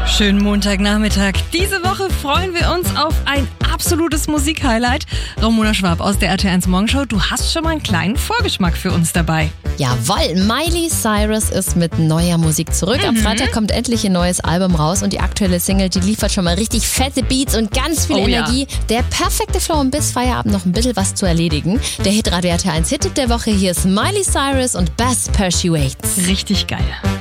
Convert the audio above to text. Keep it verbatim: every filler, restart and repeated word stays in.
Schönen Montagnachmittag. Diese Woche freuen wir uns auf ein absolutes Musikhighlight. Ramona Schwab aus der R T eins Morgenshow, du hast schon mal einen kleinen Vorgeschmack für uns dabei. Jawohl, Miley Cyrus ist mit neuer Musik zurück. Am Mhm. Freitag kommt endlich ihr neues Album raus und die aktuelle Single, die liefert schon mal richtig fette Beats und ganz viel Oh ja. Energie. Der perfekte Flow, um bis Feierabend noch ein bisschen was zu erledigen. Der Hitradio R T eins Hit der Woche, hier ist Miley Cyrus und Best Persuades. Richtig geil.